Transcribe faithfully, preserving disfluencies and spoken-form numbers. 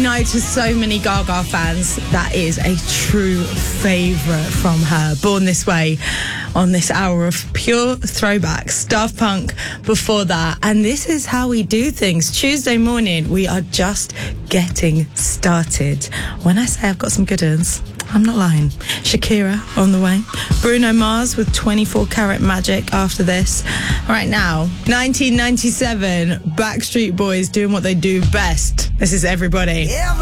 know to so many Gaga fans, that is a true favourite from her. Born This Way on this hour of pure throwbacks. Daft Punk before that. And this is how we do things. Tuesday morning, we are just getting started. When I say I've got some good ones, I'm not lying. Shakira on the way. Bruno Mars with twenty-four karat Magic after this. Right now, nineteen ninety-seven, Backstreet Boys doing what they do best. This is Everybody.